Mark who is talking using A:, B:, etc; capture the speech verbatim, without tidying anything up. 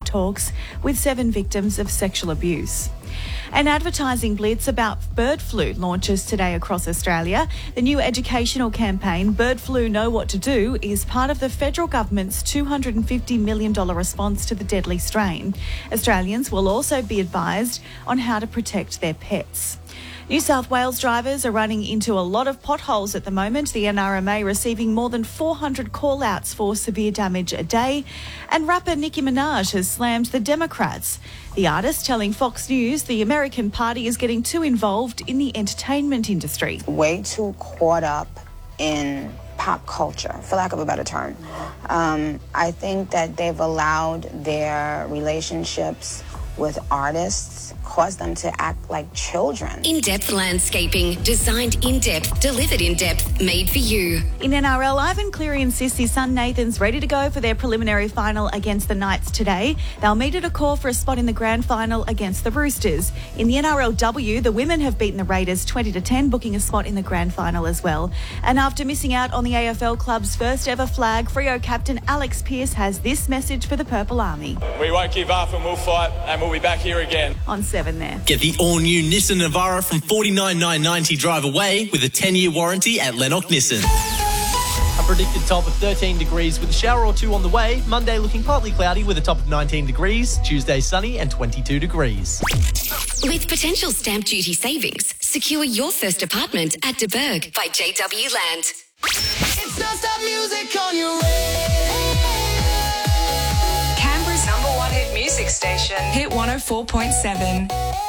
A: talks with seven victims of sexual abuse. An advertising blitz about bird flu launches today across Australia. The new educational campaign, Bird Flu Know What to Do, is part of the federal government's two hundred fifty million dollars response to the deadly strain. Australians will also be advised on how to protect their pets. New South Wales drivers are running into a lot of potholes at the moment. The N R M A receiving more than four hundred call-outs for severe damage a day. And rapper Nicki Minaj has slammed the Democrats. The artist telling Fox News the American Party is getting too involved in the entertainment industry.
B: Way too caught up in pop culture, for lack of a better term. Um, I think that they've allowed their relationships with artists cause them to act like children.
C: In-depth landscaping, designed in-depth, delivered in-depth, made for you.
A: In N R L, Ivan Cleary insists his son Nathan's ready to go for their preliminary final against the Knights today. They'll meet at a call for a spot in the grand final against the Roosters. In the N R L W, the women have beaten the Raiders twenty to ten, booking a spot in the grand final as well. And after missing out on the A F L club's first ever flag, Freo captain Alex Pearce has this message for the Purple Army.
D: We won't give up and we'll fight and we'll be back here again.
A: On seven there.
E: Get the all-new Nissan Navara from forty-nine thousand nine hundred ninety drive away with a ten-year warranty at Lennox Nissan.
F: A predicted top of thirteen degrees with a shower or two on the way. Monday looking partly cloudy with a top of nineteen degrees. Tuesday sunny and twenty-two degrees.
C: With potential stamp duty savings, secure your first apartment at DeBerg by J W Land.
G: It's non-stop music on your radio.
H: Canberra's number one hit music station, Hit one oh four point seven.